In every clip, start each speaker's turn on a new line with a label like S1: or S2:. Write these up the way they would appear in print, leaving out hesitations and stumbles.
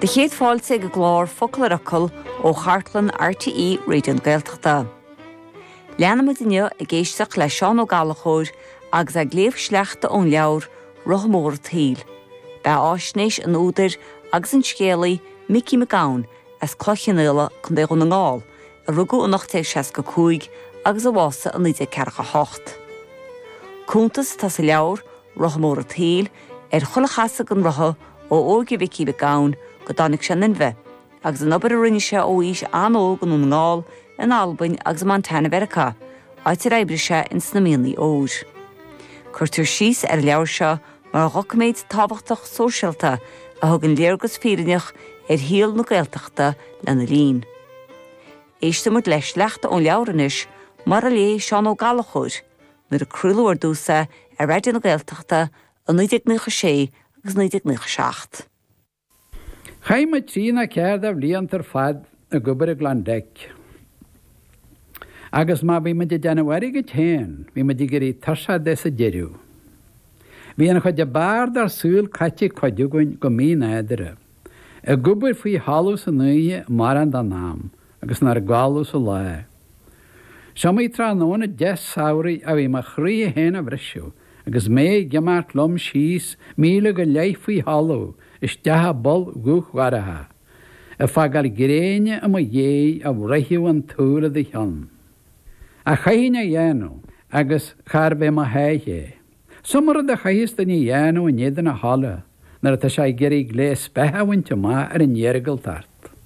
S1: De chéad fáilte go glár focail aracil ó Chartlan RTE réidió na Gaeltachta. Leanna mu duine a géisteach le Seán Ó Gallachóir agus a gléamh sleachta ón leabhar Rothamór Taoil. Ba áisnéis an údar agus an scéalaí Mickey McGowan as clochanile chun dé na ngáil a rugú an 1965 agus a bhása an 1948. Cúntas tá sa leabhar Rothamór Taoil chulachasa an rotha ó óga Mickey McGowan go dánig sin in bheith, agus an obair a rinne se ó ís anóg an ngáil in Albain agus Montana America, áitir éibre se in snamíonlaí óir. Curtar síos leabhar seo mar a rocaméid tábhachtach sóisialta a thug an léargus fírineach híal na Gaeltachta lena lín. Éiste mu leis leachta ón leabhranis mar a lé Seán Ó Gallachóir, nuair a crúlú dúsa a réidir na Gaeltachta an 1996 agus 1997.
S2: Chaim a trína cead a bhliantar fad a gobar a Glandeic. Agus má bhí me de January go téin, bhí me gurí tarsa de sa deireú. Bhí an chuid a bard ar súil caite coideúgain go mí éadire. A gobar faoi hallú sa nuige mar an da nám, agus nar gáú sa lá. Seom í trá nóna 10 saoirí a bhí mar chrí a héna bhrisisiú, agus mé gemart lom síos míle go leith faoi hallú, is detha bol gúchharatha. A fagal gréine am a dhé a bhreithiú an túra de thion. A chaine dhéanú agus char bheith ma haithé. Sumar a chaist a ní dhéanú a néad na halla, nar tá sé géirí léis behahainte má ar an dhéirgal tart.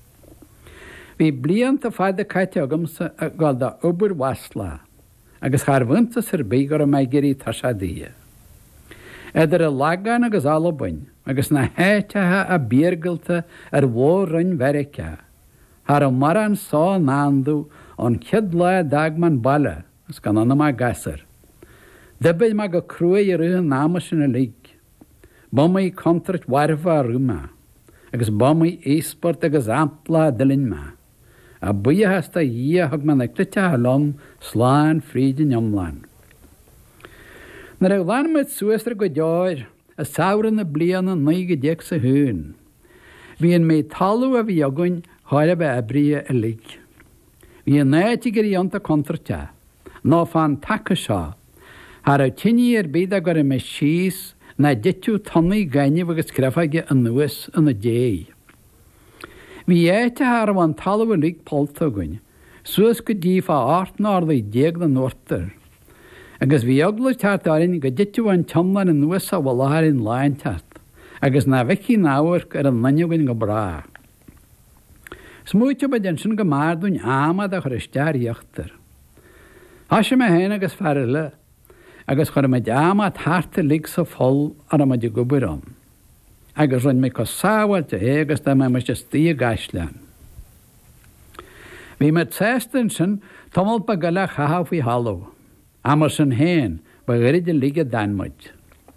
S2: Bhí blianta fáid a caite agamsa a gáil da obair wasla, agus char bhaintas ar bígar a mai géirí tasadíe. Idir a lagan agus Albain, agus na héitethe a bíargalta ar bhórrain Verica. Har a mar an sá nándú an chiad le dagman balle, as gan anna má gasar. Debeid má go cruaí a ruúhan náma sin a líg. Bomaí contrat warfa a rúma, agus bomaí ésport agus ampla a dilin má. A buia hasta dhé hag man eclite a lom sláán frídin omláán. Nar a bhhain mit suastar go deir, a saoran na bliana 9 sa hún. Bhí an méid talú a bhí againn háire be ebrí a líg. Bhí an náiti gurí ionta contrate, ná fan take seo, har a tinní ar bíd a gur me síos na ditú tannaí gaine agus crefaige an nuas an a dé. Bhí éite har bhain talú a líg polta againn, suas go díomh a 8 nádaí 10 na nortar. Agus bhí agla teartárin go ditú an tomlan an nuas a bhláthir in láin teart, agus na bhicí náhar ar an nannegainn go brá. Smúite ba den sin go mardún ámad a chur istearíochttar. Hasise me héna agus fearile, agus chur me ámad háta líg sa fol ar a maidir gobarán. Agus rinn me go sáhailte agus da me meiste tí gaislean. Bhí me téstan sin tomol ba go le chaá faoi hallú, amar sin héin ba gairid líge dainmuid.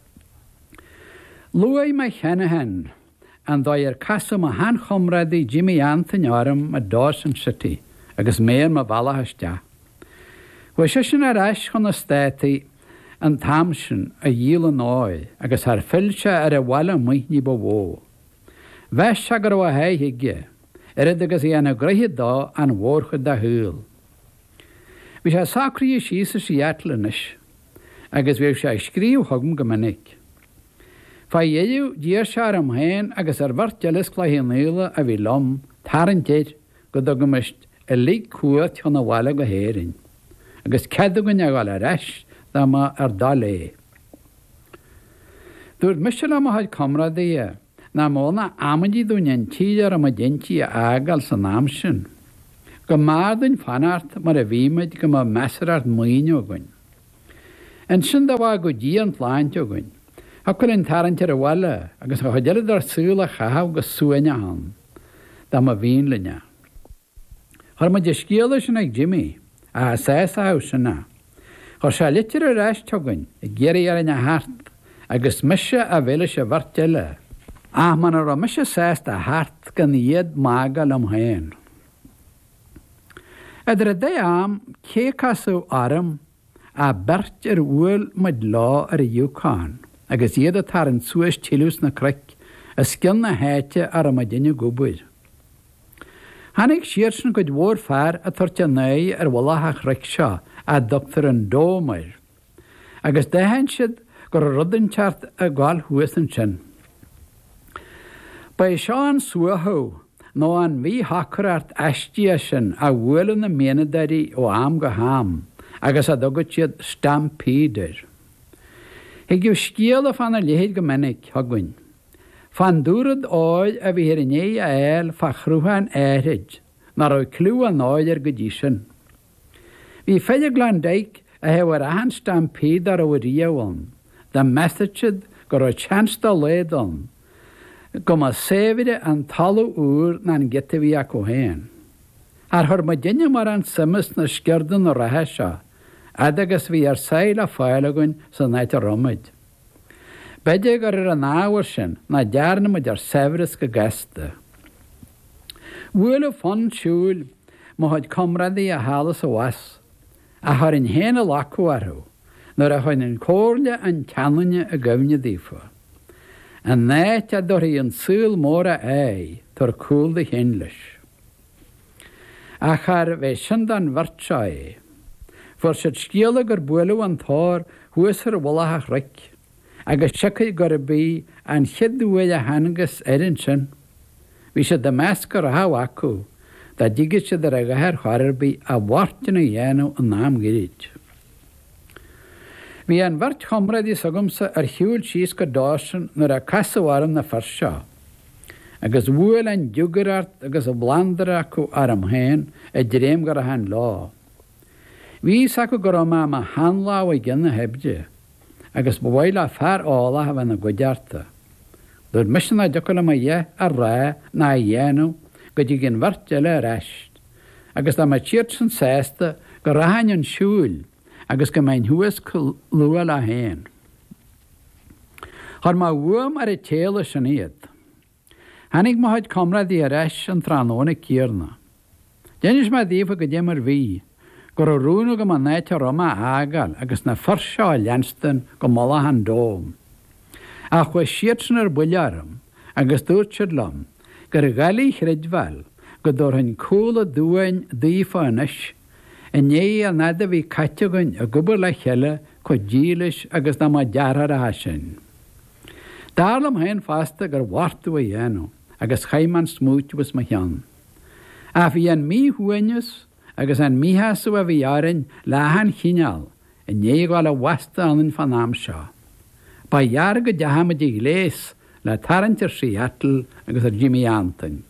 S2: Luaí me chenahan, an dá ar casam a han chomradí Jimmy Anthony áram a Dawson City, agus méir ma bhalahaiste. Wa sé sin ar eis chun na státaí an tamsin a díal an áil, agus ar filse ar a bhla muithní ba bhó. Bheis se gur a héige, irid agus í anna gruthe dá an bhórcha da thuúil. Bhí sé sacraí síos a siatlanis, agus bhíh sé scríú thugam go minic. Fa dhéadú díar se am héin agus ar bhar dealas chláhéanúla a bhí lom tarantéid go do go mist a líg cuat chun na bhla go héirinn, agus ceadúgan a gáil a reis dá má ar dá lé. Dúirt mis le a haid comradaí na móna amadí dúin tíar am a dintí ágal san nám sin. Go mádainn fanart mar a bhíimeid go má measarart muoine againn. An sin dá bhá go dí an pláinte againn. Ha chun an tarantar a bhile agus a chuidead ar súla chahabh go suaine an, dá má bhíon linne. Thar ma de scéala sin ag Jimmy a sésa sinna. Chir sé litir a reis tugann I ggéirí ar na hart agus mise a bhéile se bharteile. Man a mise sésta a hart gan iad mágal am héin. Idir a dé am cé casú aram a bert ar bhfuil muid lá ar a Yukon, agus iad a tar an suas tilús na cric cin na héite ar am dinne gobuir. Hannig siirsan go dhór fear a tuirte naí ar bhlathach ric seo a doctor an dómair. Agus déhain siad gur rudan teart a gáil thuas an sin. Ba seo an suathó nó an bhí hacarart eistí sin a bhfuil na ménadaí ó am go ham, agus a dogad siad stampéidir. Hi gibh scéal a fan a léhéad go minic thughain. Fan dúrad áil a bhí ar iné a éil fa chrúthain éirid, nar ó clú an áil ar go dtí sin. Bhí féidir glan daig a heabhar ahan stampéid ar ó ríomháin, da messaged gur ó tseansta léadán, go má séhide an talú úr na an gite bhí a go héin. Ar thur ma dinne mar an simas na sceardan ó rathe seo, adagus bhí ar saoil a fáileagain san náid a romid. Beidir gur ar an áhar sin na dearnamid ar severas go gasta. Bhuaile fan siúil má haid comradaí a hálas a was, a thar in héana lacuarthú, nuair a chuin an cóirle an ceanne a gomne dífa. An náit a dorí an súil móra é tar cúil de chin leis. A char bheith sin an bhartse é, for siad scéala gur buailú an tóir thuas ar bhlathach ric, agus sicaid gur bí an chiadúil a hanagus an sin. Bhí siad de meascar a hafu acu, da ddígad siad ar a gahar charbí a bhhartina dhéanú an nám giriid. Bhí an bhart chomradí sagamsa ar hiúil síos go dásan nuair a casaháram na farseo, agus bhuail an dúgarart agus a blandar acu ar am héin a dréim gur a han lá. Bhí acu gur am a hanlá a gine hebde, agus bhhail a fear ála a bhena go dearta. Dúir misan a decoil am a a rá na dhéanú go dtí gin bhart eile a reist, agus dá ma tíirt san sésta go rahain an siúil, agus go main thuas luail a héin. Thar má bhuam ar a téala san iad. Hannig má haid comradí a reis an tránóna cíarna. Dénis má dífa go démar bhí, gur a rúna go man náit a roma ágal agus na farseo a leanstan go mala an dóm. A chu siad san ar builearm agus dúirt siad lom, gur a galí chreidhil go dúir an cúla dúin dífa inis, a né a nada bhí caiteagain a gubar le cheile chu dílis agus na má dearar a hasin. Dálam hain fasta gur bhhartú a dhéanú, agus chaimán smúte was ma chean. A bhí an mí huaineas agus an míhasú a bhí árin lehan chineal, a né gáil a wasta anan fan am seo. Ba dhear go dehamad í léis le tarantar Seattle agus a Jimmy Anton.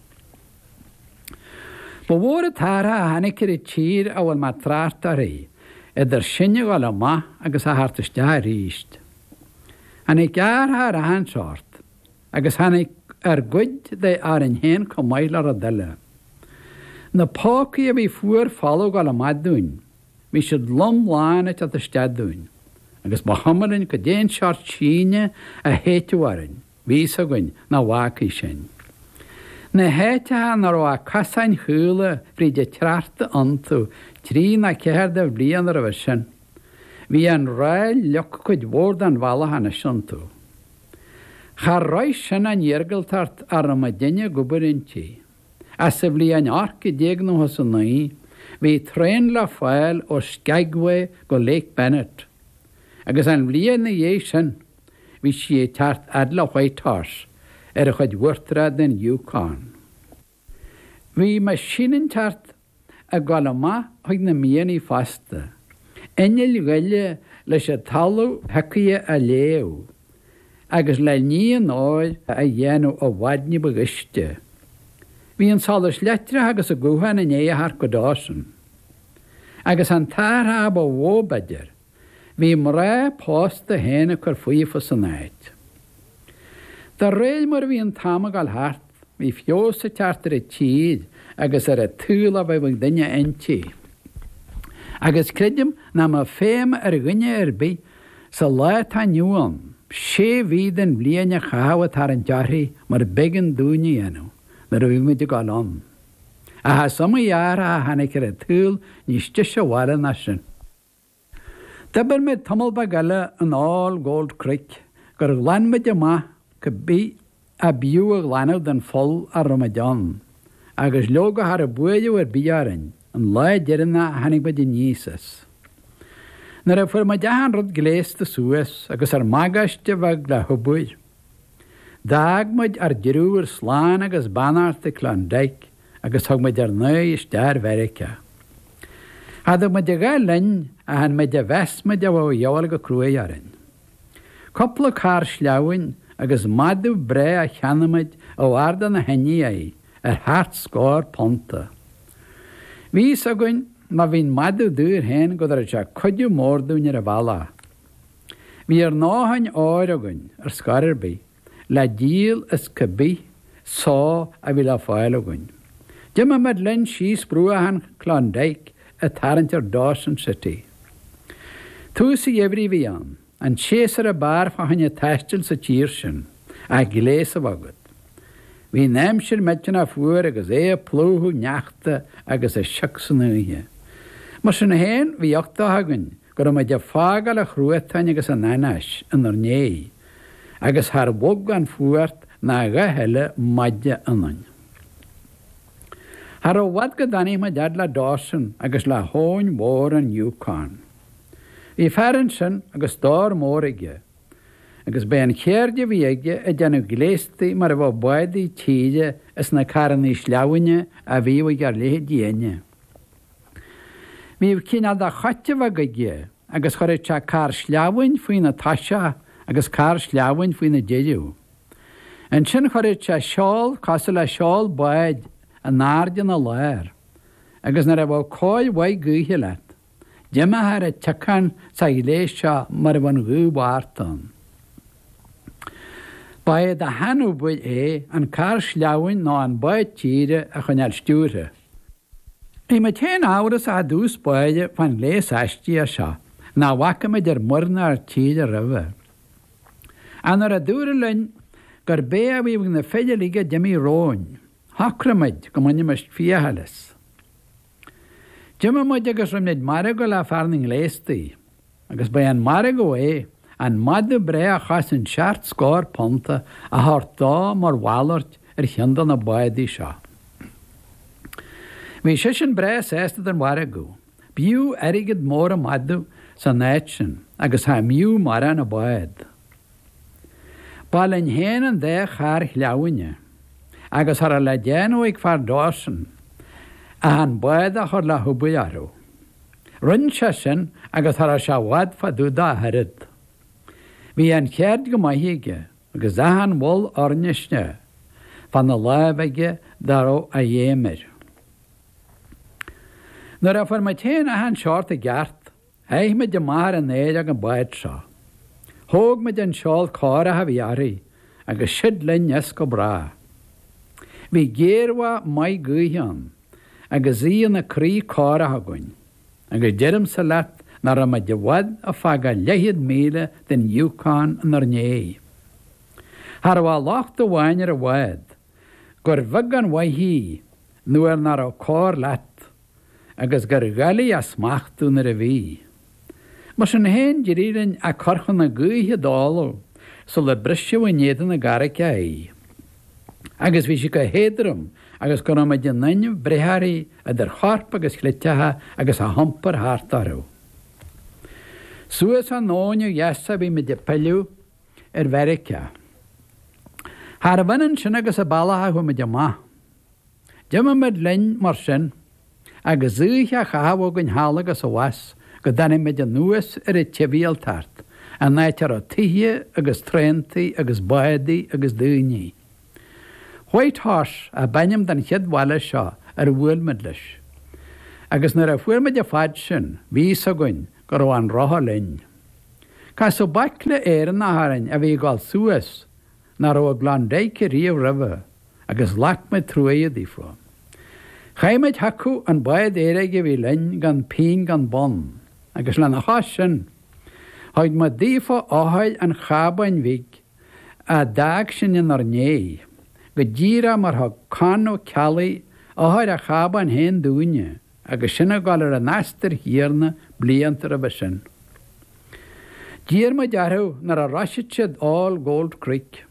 S2: Ba bhór a tara a hannicir i tír a bhfuil má tráta rí, idir sinne gáil a ma agus a hartiste a ríist. Hannig geartha a hanseart, agus hannig ar gud de ar an héin go mailar a duile. Na pácaí a bhí fuair fallú gáil a madún, bhí siad lomláine a stadún, agus ba hamarinn go déon seart síne a héiteharin, ví a gin na bhacaí sin. Na héitethe nar ó a casáin chuúla brí de trearta antú trí na ceir de blianar a bheit sin. Bhí an ráil leach chuid bhórd an bhela hana siantú. Cha ráis sin an dheargaltart ar am a duine gubarintí. As sa bhí an arca déagna has an naí, bhí tréin le fáil ó Skagway go Lake Bennett. Agus an bblion na dhé sin, bhí si tart adla Whitehorse ar a chuid bhuirtra den Yukon. Bhí me sinan tart a gáil ma chuig na míanaí fasta. Enil gaile leis a talú hecaí a léú, agus le níon áil a dhéanú ó bhaidne bagiste. Bhí an sálas letre agus a gúhan in éthar go dásan. Agus an tartha ab ó bhóbaidir, bhí mrá pásta héna chur fuifa san áit. Tá réil mar bhí an táma gáil hart, bhí fios a teartar a tíd agus ar a túla bheith duine intí. Agus credim na má féim ar gine ar bí sa leith a nniuan, sé bhí den bliana chahaad ar an dearthaí mar began dúine dhéanú, nar a bhí muid gáil an. A ha sama dheartha a hanig ar a túl níos tuise bhhaile na sin. Dabar me tamil ba gaile an áil Gold Creek gur glanmid a ma go bí a bíú glanad den fol a Ramadan, agus loga har a buiú bíarin an leid deirna hanig bud níosas. Nar a fuair ma dehan rud gléasta suas agus magaiste bhag le hubuir. Dagmuid dirúir sláán agus banarta Clondaic agus thugmuid nu istear Verica. Hadach muid gael linn a han muid vesmuid bhil go cruaíarin. Coppla cá sleáin agus madú bre a cheanamaid ardan na henní hart scór ponta. Vís aguin ma bhín madú dúr hen go ar se chuidiú mórdún a bhela. Bhí náhain áir aguin scarirbi, le díal is cabbí sá a bhí le fáil aguin. Dima mad linn síos brúahan Clondaic a tarantar Dawson City. Túsa dhéhrí bhí an séasar a bar fa hanne teistil sa tír sin a gléasa bhagad. Bhí neimsir meidin a fuair agus plúthú neachta agus seach san nuithe. Mar sin héin bhí 8 hagann gur maid fágal a chruatain agus an nanas an né, agus thar bog an fuairt na ga heile maidde anan. Har wad go daní ma dead le Dawson agus le hóin mór an Yukon. Bhí fearan sin agus dár mór aige, agus be an chéirde bhí aige a deanú gléistaí mar a bh buidaí tíide is na carannaí sleáine a bhíh gar léthe déine. Bhíh cíál a chatte bh gaige agus choir te cá sleáin faoin na taise agus cá sleáin faoin na déileú. An sin choir te seáil casa le seáil buid a nádean na léir, agus na bh cóil bhaid gúthe leat. Dima har a tecan sa léisio mar bhan gúbhartan. Baid a hanú buid an cá sleáin ná an buid tíre a chuneal stúre. I ma 10 áras a dús buide fan lés eistí a seo, ná wacha me murna ar tíide ribh. An ar a dúra linn gur bé a bhíh na féidir líga Jimmy Róin, hacramaid go muine meist fiahalas. Jimmy muid agus rimneid margo le farning léistaí, agus ba an margo an madu bre a chas an seart scór ponta a thart dá mar bhhailart cheandan na baidí seo. Bhí sé sin bre sésta an margo, bíú airigid mór a madu sa néit sin agus ha miú mar an a baid. Bal an héan an dé chár chleáine, agus har a le déanú ag far Dawson, a an baid a chur le hubuiarú. Rinn se sin agus har a se bhad fa dúda harid. Bhí an chéad go maithíige agus an bhil orneisne fan na lábhaige daró a dhéimir. Nuair a fuair ma 10 a an seát a gceart, éith me de mar an éile ag an baid seo. Thóg me den seáil cára a bhíarí agus siad linnes go bra. Bhí géirha mai gúthain agus íon na crí cára haguin, agus deirm sa leat nar a ma de bhad a faga 100,000 den Yukon nar né. Har bhá lácht a bhainar a bhad, gur bhag an waithí nuair nar a cór leat, agus gur galí a smachtú nar a bhí. Mar sin héin diríann a corchan na gúthe dála so le brisio a néan na garacha é. Agus bhí si go héadrum agus go ma de naine brethaí a charp agus chlitethe agus a hampar háartarú. Suas an nóine dheasa bhí me de peiliú Verica. Har a bhanan sin agus a bailthe chu me de maith. Deime med linn mar sin, agus zúthe a chahabh hála agus a was, go danim me de nuas a tevíal tart, a náitar a tithe agus trentaí agus baidí agus dúní. White Horse a bainam den cheadhhaile seo ar bhfuil mid leis. Agus nar a fuair me de fad sin, bhí a goin gur bhain rotha linn. Cá so baic le éan na harann a bhí gáil suas nar ó Clondaic riamh ribh agus lach me trúiad fá. Chaimiid hacu an baid éige bhí linn gan pín gan bon, agus le na há sin, haid ma dífa áhaid an chabain bhíg a dag sin in ar né, go díra mar ha can ó cealaí áhaid a chabain hen dúine, agus sinna gáil ar a nastar hiarna bliantar a sin. Dír ma dearú nar a raisiid siad all Gold Creek,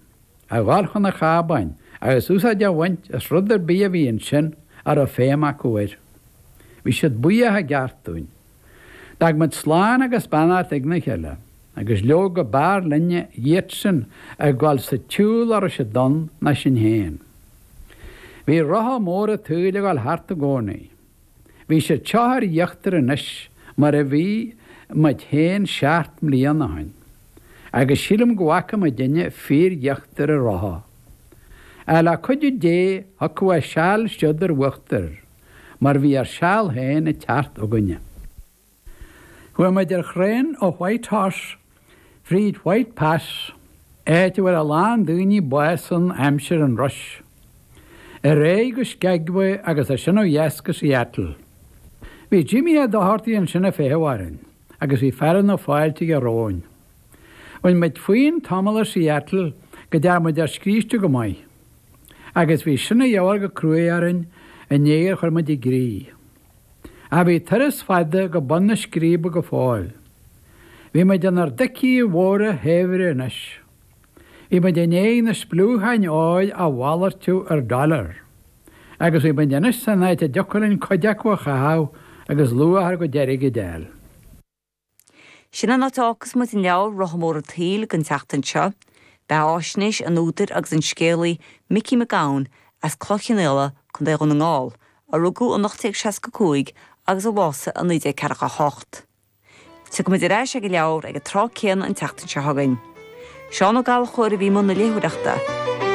S2: a bhharchan na chábain, agus úsa de bhaint is ruddar bí a bhíon sin ar a féim acuir. Bhí siad buíthe geartúin. Dag mat sláán agus banart ag na cheile, agus leo go bár linne dhéit sin a gháil sa tiúil ar se don na sin héin. Bhí ratha móra túile gáil hart a gcónaí. Bhí sé teothar dheachtar inis mar a bhí mat héin 7 mbliana hain. Agus sílam ghacha a duine 4 dheachtar a ratha. Le chuidir dé acu a seall siodar uachtar, mar bhí ar seall héin a teart a gunne. When we did chréin ó White Horse, Freed White Pass, éit war a lán dúní Boyson, Hampshire and Rush. A ré go skeagfu agus a sin ó Yeska Seattle. Bhí Jimmy a dohartaí an sinna féharin, agus bhí fearan ó fáilte a róin. When mit faoin tamala Seattle go dearmid ar scríiste go mai, agus bhí sinna dheabhar go cruaíarin a néir chuirmid I grí. A bhí taras fada go banna scríba go fáil. Bhí me den ar dicí mhóra héhre inis. Bhí me den é na splúhain áid a bhhalartú ar $1. Agus bhí me denis san éit a deochalinn coideachha chaá agus luathar go deirigh déil.
S1: Sinna nátáchas mu in leabhar rothamóra taoil gan teachtain seo, be áisnis an útar agus an scéalaí Mickey McGowan as clochan eile chun d an ngáil, a rugú an 1965 agus a bhása an 1948. Sa go muidir éis go leabhar ag a trá céan an teachtain seo hagainn. Seán ó gáil chóir a bhí muna léhuireachta,